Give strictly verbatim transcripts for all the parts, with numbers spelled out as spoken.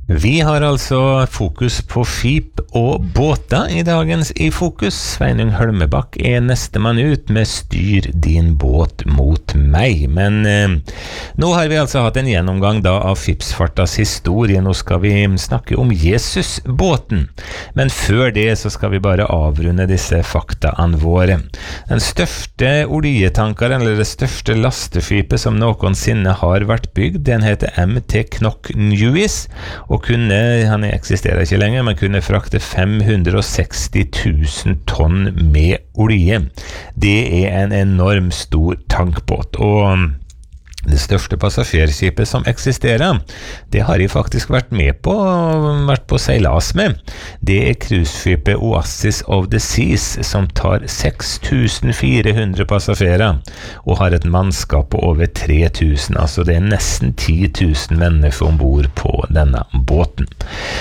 Vi har altså fokus på skip og båter i dagens I Fokus. Sveinung Hølmebakk er neste mann ut med Styr din båt mot meg. Men eh, nå har vi altså hatt en gjennomgang da av skipsfartas historie. Nå skal vi snakke om Jesusbåten. Men før det så skal vi bare avrunde disse faktaene våre. Den største oljetankeren, eller det største lasteskipet som noensinne har vært bygd, den heter M T Knock Nevis, og kunne, han eksisterer ikke lenger, men kunne frakte fem hundre og seksti tusen tonn med olje. Det er en enorm stor tankbåt, og det største passasjerskipet som eksisterer, det har jeg faktisk vært med på, vært på seilas med. Det er cruiseskipet Oasis of the Seas, som tar seks tusen fire hundre passasjerer, og har et mannskap på over tre tusen, altså det er nesten ti tusen mennesker ombord på denne båten.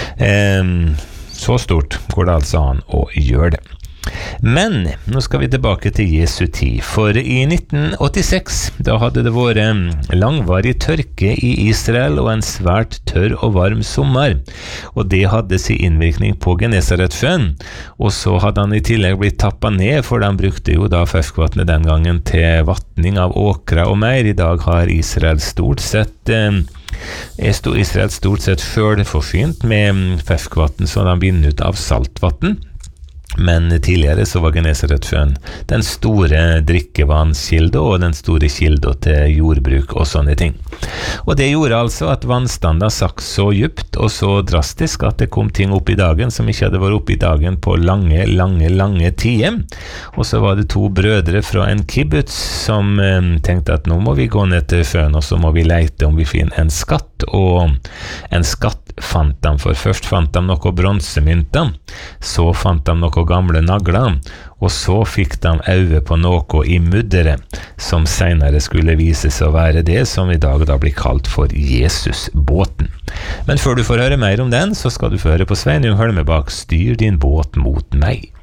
Eh, så stort går det altså an å gjøre det. Men nå skal vi tilbake til Jesu tid, for i nitten åttiseks da hadde det vært langvarig tørke i Israel og en svært tørr og varm sommer, og det hadde sin innvirkning på Genesaretsjøen, og så hadde han i tillegg blitt tappet ned, for de brukte jo da ferskvannet den gangen til vattning av åkra og mer. I dag har Israel stort sett eh, er Israel stort sett selvforsynt med ferskvann som de vinner ut av saltvann. Men tidligere så var Genesaretsjøen den store drikkevannskilde og den store kilde til jordbruk og sånne ting. Og det gjorde altså at vannstanden sakk så djupt og så drastisk at det kom ting opp i dagen som ikke hadde vært opp i dagen på lange, lange, lange tider. Og så var det to brødre fra en kibbutz som eh, tenkte at nå må vi gå ned til sjøen, og så må vi lete om vi finner en skatt, og en skatt fant de, for først fant de noe bronsemynter, så fant de noe gamle nagler, og så fikk de øye på noe i mudderet, som senere skulle vise seg å være det som i dag da blir kalt for Jesusbåten. Men før du får høre mer om den, så skal du få høre på Sveinung Hølmebakk, Styr din båt mot meg.